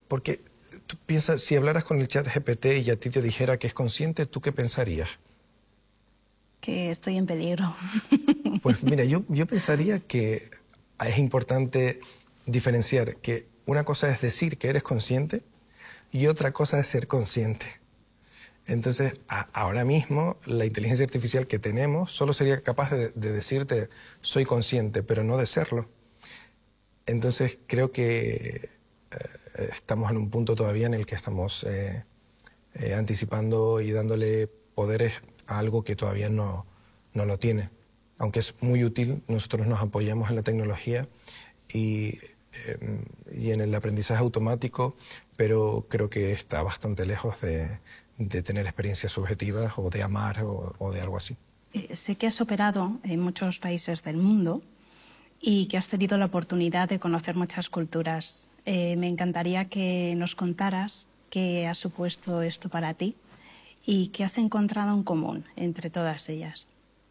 Porque tú piensas, si hablaras con el chat GPT y a ti te dijera que es consciente, ¿tú qué pensarías? Que estoy en peligro. Pues mira, yo pensaría que es importante diferenciar que una cosa es decir que eres consciente y otra cosa es ser consciente. Entonces, ahora mismo, la inteligencia artificial que tenemos solo sería capaz de decirte soy consciente, pero no de serlo. Entonces, creo que estamos en un punto todavía en el que estamos anticipando y dándole poderes a algo que todavía no lo tiene. Aunque es muy útil, nosotros nos apoyamos en la tecnología y en el aprendizaje automático, pero creo que está bastante lejos de tener experiencias subjetivas o de amar o de algo así. Sé que has operado en muchos países del mundo y que has tenido la oportunidad de conocer muchas culturas. Me encantaría que nos contaras qué ha supuesto esto para ti y qué has encontrado en común entre todas ellas.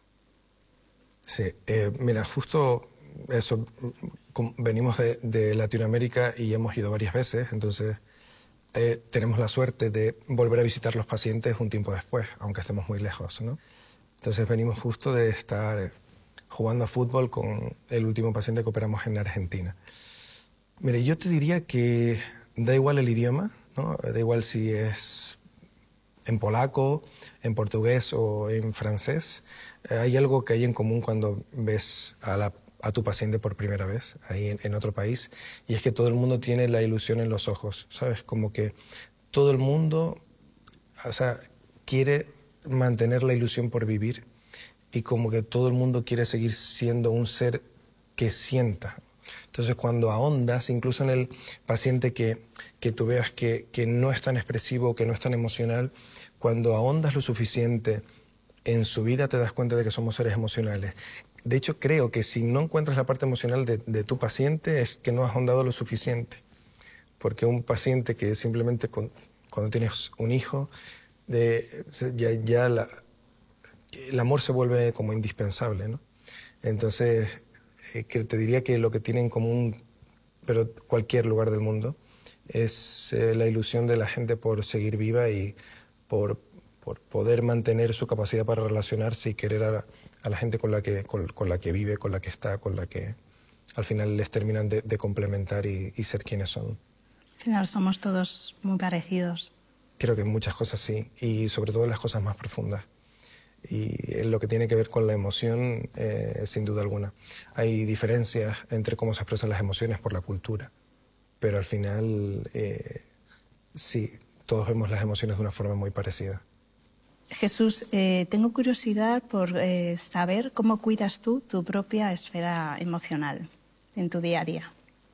Sí, mira, justo eso, venimos de Latinoamérica y hemos ido varias veces, entonces tenemos la suerte de volver a visitar los pacientes un tiempo después, aunque estemos muy lejos, ¿no? Entonces venimos justo de estar jugando a fútbol con el último paciente que operamos en Argentina. Mire, yo te diría que da igual el idioma, ¿no? Da igual si es en polaco, en portugués o en francés. Hay algo que hay en común cuando ves a tu paciente por primera vez ahí en otro país, y es que todo el mundo tiene la ilusión en los ojos, ¿sabes? Como que todo el mundo, o sea, quiere mantener la ilusión por vivir y como que todo el mundo quiere seguir siendo un ser que sienta. Entonces, cuando ahondas, incluso en el paciente que tú veas que no es tan expresivo, que no es tan emocional, cuando ahondas lo suficiente en su vida te das cuenta de que somos seres emocionales. De hecho, creo que si no encuentras la parte emocional de tu paciente es que no has ahondado lo suficiente. Porque un paciente que simplemente cuando tienes un hijo, ya el amor se vuelve como indispensable, ¿no? Entonces, que te diría que lo que tiene en común, pero cualquier lugar del mundo, es la ilusión de la gente por seguir viva y por poder mantener su capacidad para relacionarse y querer a la gente con la que vive, con la que está, con la que al final les terminan de complementar y ser quienes son. Al final somos todos muy parecidos. Creo que en muchas cosas sí, y sobre todo en las cosas más profundas. Y en lo que tiene que ver con la emoción, sin duda alguna. Hay diferencias entre cómo se expresan las emociones por la cultura, pero al final sí, todos vemos las emociones de una forma muy parecida. Jesús, tengo curiosidad por saber cómo cuidas tú tu propia esfera emocional en tu día a día.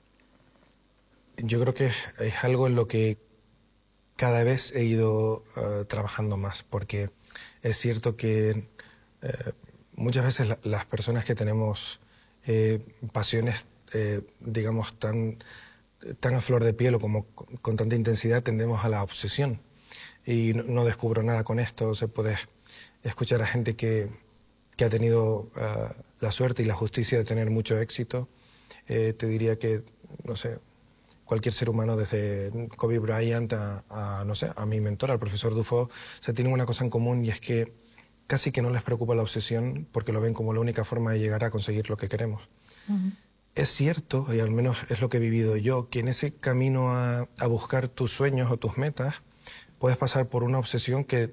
Yo creo que es algo en lo que cada vez he ido trabajando más, porque es cierto que muchas veces las personas que tenemos pasiones, digamos, tan a flor de piel o como con tanta intensidad, tendemos a la obsesión. Y no descubro nada con esto. Se puede escuchar a gente que ha tenido la suerte y la justicia de tener mucho éxito. Te diría que, no sé, cualquier ser humano, desde Kobe Bryant no sé, a mi mentor, al profesor Dufo, tienen una cosa en común, y es que casi que no les preocupa la obsesión porque lo ven como la única forma de llegar a conseguir lo que queremos. Es cierto, y al menos es lo que he vivido yo, que en ese camino a buscar tus sueños o tus metas puedes pasar por una obsesión que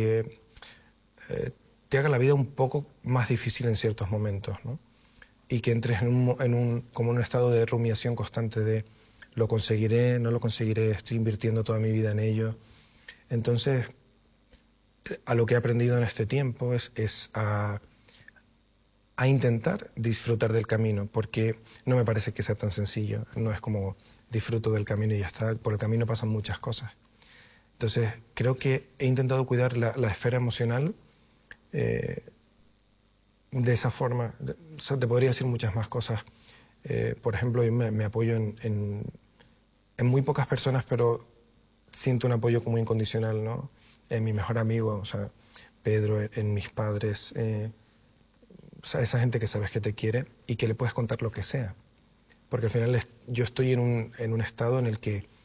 te haga la vida un poco más difícil en ciertos momentos, ¿no? Y que entres como en un estado de rumiación constante de lo conseguiré, no lo conseguiré, estoy invirtiendo toda mi vida en ello. Entonces, a lo que he aprendido en este tiempo es a intentar disfrutar del camino, porque no me parece que sea tan sencillo. No es como disfruto del camino y ya está. Por el camino pasan muchas cosas. Entonces, creo que he intentado cuidar la esfera emocional de esa forma. O sea, te podría decir muchas más cosas. Por ejemplo, yo me apoyo en muy pocas personas, pero siento un apoyo como incondicional, ¿no? En mi mejor amigo, o sea, Pedro, en mis padres, o sea, esa gente que sabes que te quiere y que le puedes contar lo que sea. Porque al final yo estoy en un estado en el que